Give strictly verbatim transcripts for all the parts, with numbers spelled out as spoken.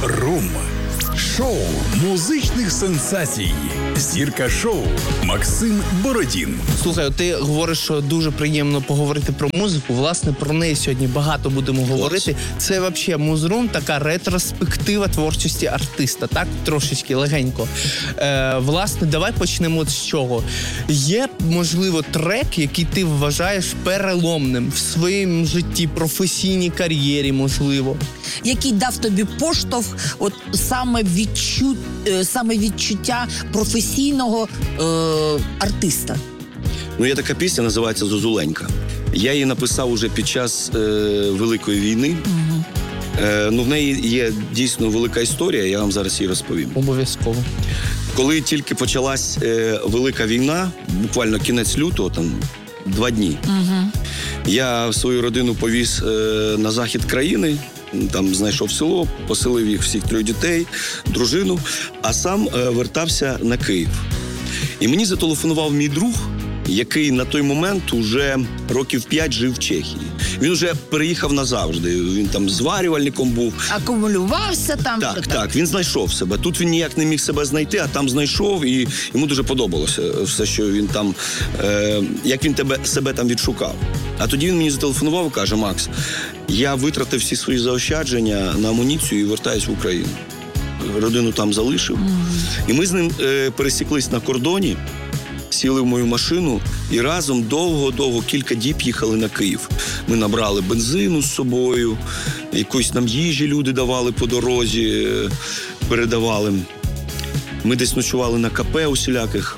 Музрум. Шоу музичних сенсацій. Зірка шоу Максим Бородін. Слухай, ти говориш, що дуже приємно поговорити про музику. Власне, про неї сьогодні багато будемо говорити. Це взагалі Музрум, така ретроспектива творчості артиста, так? Трошечки легенько. Е, власне, давай почнемо з чого. Є, можливо, трек, який ти вважаєш переломним в своєму житті, професійній кар'єрі, можливо? Який дав тобі поштовх, от саме відчу, саме відчуття професійного е, артиста? Ну, є така пісня, називається «Зозуленька». Я її написав уже під час е, Великої війни. Угу. Е, ну, в неї є дійсно велика історія, я вам зараз її розповім. Обов'язково. Коли тільки почалась е, Велика війна, буквально кінець лютого, там, два дні, угу. я свою родину повіз е, на захід країни, там знайшов село, поселив їх всіх трьох дітей, дружину, а сам е, вертався на Київ. І мені зателефонував мій друг, який на той момент уже років п'ять жив в Чехії. Він вже переїхав назавжди, він там зварювальником був. Акумулювався там? Так, так, так, він знайшов себе. Тут він ніяк не міг себе знайти, а там знайшов, і йому дуже подобалося все, що він там, е, як він тебе, себе там відшукав. А тоді він мені зателефонував і каже: Макс, я витратив всі свої заощадження на амуніцію і вертаюсь в Україну. Родину там залишив. Mm-hmm. І ми з ним е, пересіклись на кордоні, сіли в мою машину і разом довго-довго, кілька діб їхали на Київ. Ми набрали бензину з собою, якоїсь нам їжі люди давали по дорозі, передавали. Ми десь ночували на КП усіляких.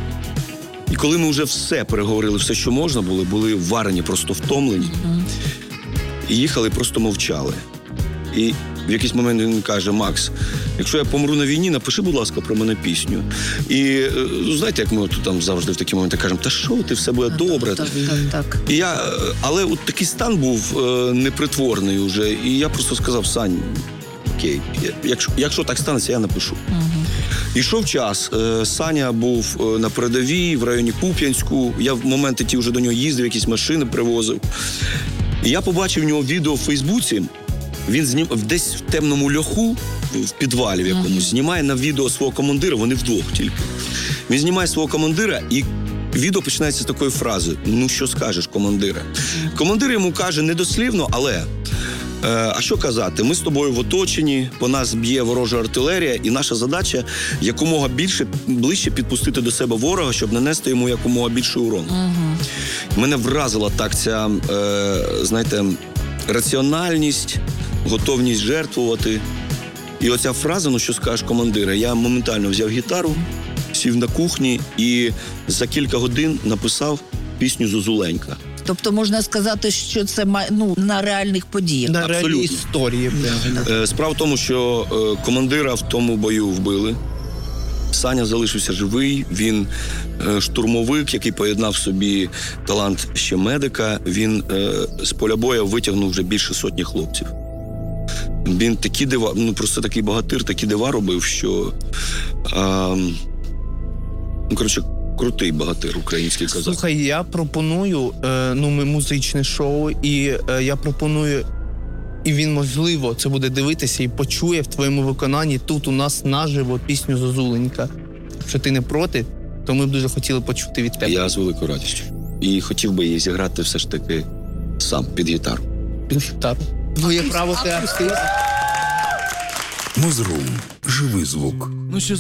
І коли ми вже все переговорили, все, що можна було, були варені, просто втомлені. Mm-hmm. І їхали, просто мовчали. І в якийсь момент він каже: Макс, якщо я помру на війні, напиши, будь ласка, про мене пісню. І знаєте, як ми тут там завжди в такі моменти кажемо: та що ти, все буде добре. Так, так, так. І я, але от такий стан був е, непритворний уже. І я просто сказав: Сань, окей, якщо, якщо так станеться, я напишу. Угу. Ішов час. Е, Саня був на передовій, в районі Куп'янську. Я в моменти ті вже до нього їздив, якісь машини привозив. І я побачив в нього відео в Фейсбуці. Він знім... десь в темному льоху, в підвалі в якомусь, uh-huh. знімає на відео свого командира, вони вдвох тільки. Він знімає свого командира, і відео починається з такої фрази: ну, що скажеш, командире? Uh-huh. Командир йому каже недослівно, але, е, а що казати, ми з тобою в оточенні, по нас б'є ворожа артилерія, і наша задача якомога більше, ближче підпустити до себе ворога, щоб нанести йому якомога більший урон. Uh-huh. Мене вразила так ця, е, знаєте, раціональність, готовність жертвувати. І оця фраза, ну, що скажеш, командире, я моментально взяв гітару, сів на кухні і за кілька годин написав пісню «Зозуленька». Тобто можна сказати, що це, ну, на реальних подіях? На реальній історії. Справа в тому, що командира в тому бою вбили. Саня залишився живий, він е, штурмовик, який поєднав в собі талант ще медика. Він е, з поля бою витягнув вже більше сотні хлопців. Він такі дива, ну просто такий богатир, такі дива робив, що е, ну, коротше, крутий богатир український козак. Слухай, я пропоную, е, ну, ми музичне шоу, і е, я пропоную, і він, можливо, це буде дивитися і почує в твоєму виконанні тут у нас наживо пісню «Зозуленька». Якщо ти не проти, то ми б дуже хотіли почути від тебе. Я з великою радістю. І хотів би її зіграти все ж таки сам, під гітару. Під гітару. Твоє право, ти артист. Музрум. Живий звук. Ну що,